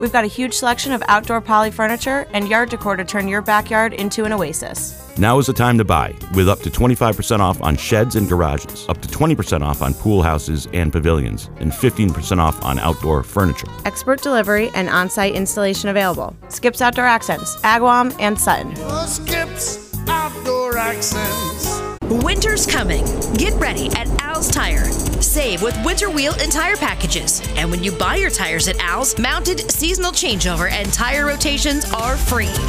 We've got a huge selection of outdoor poly furniture and yard decor to turn your backyard into an oasis. Now is the time to buy, with up to 25% off on sheds and garages, up to 20% off on pool houses and pavilions, and 15% off on outdoor furniture. Expert delivery and on-site installation available. Skips Outdoor Accents, Agawam, and Sutton. Skips Outdoor Accents. Winter's coming. Get ready at Al's Tire. Save with winter wheel and tire packages. And when you buy your tires at Al's, mounted seasonal changeover and tire rotations are free.